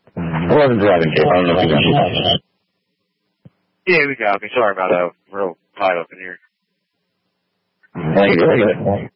I wasn't driving, Dave. I don't know if you got me. Yeah, we got me. Sorry about that. Real tight up in here. Thank you.